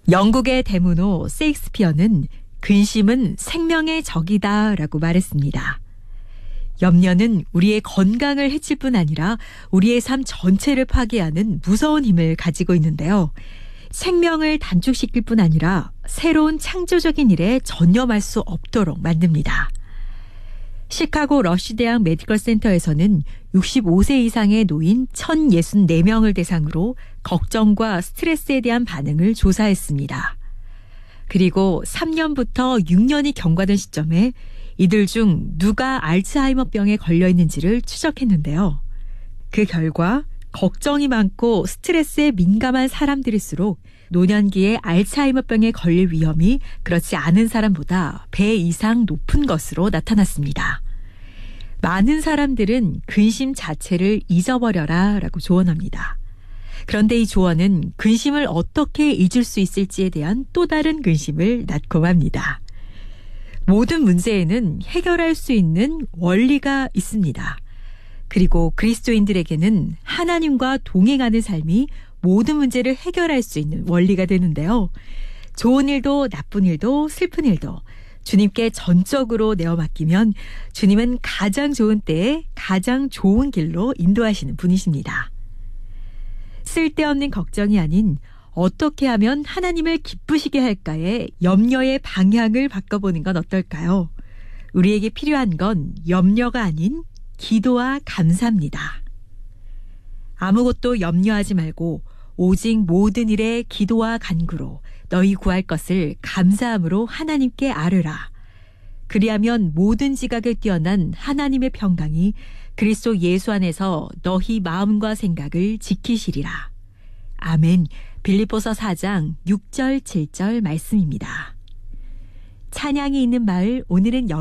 영국의 대문호 셰익스피어는 근심은 생명의 적이다 라고 말했습니다. 염려는 우리의 건강을 해칠 뿐 아니라 우리의 삶 전체를 파괴하는 무서운 힘을 가지고 있는데요. 생명을 단축시킬 뿐 아니라 새로운 창조적인 일에 전념할 수 없도록 만듭니다. 시카고 러쉬대학 메디컬 센터에서는 65세 이상의 노인 1,064명을 대상으로 걱정과 스트레스에 대한 반응을 조사했습니다. 그리고 3년부터 6년이 경과된 시점에 이들 중 누가 알츠하이머병에 걸려 있는지를 추적했는데요. 그 결과 걱정이 많고 스트레스에 민감한 사람들일수록 노년기에 알츠하이머병에 걸릴 위험이 그렇지 않은 사람보다 배 이상 높은 것으로 나타났습니다. 많은 사람들은 근심 자체를 잊어버려라 라고 조언합니다. 그런데 이 조언은 근심을 어떻게 잊을 수 있을지에 대한 또 다른 근심을 낳고 맙니다. 모든 문제에는 해결할 수 있는 원리가 있습니다. 그리고 그리스도인들에게는 하나님과 동행하는 삶이 모든 문제를 해결할 수 있는 원리가 되는데요. 좋은 일도 나쁜 일도 슬픈 일도 주님께 전적으로 내어 맡기면 주님은 가장 좋은 때에 가장 좋은 길로 인도하시는 분이십니다. 쓸데없는 걱정이 아닌 어떻게 하면 하나님을 기쁘시게 할까에 염려의 방향을 바꿔보는 건 어떨까요? 우리에게 필요한 건 염려가 아닌 기도와 감사입니다. 아무것도 염려하지 말고 오직 모든 일에 기도와 간구로 너희 구할 것을 감사함으로 하나님께 아뢰라. 그리하면 모든 지각에 뛰어난 하나님의 평강이 그리스도 예수 안에서 너희 마음과 생각을 지키시리라. 아멘. 빌립보서 4장 6절 7절 말씀입니다. 찬양이 있는 마을 오늘은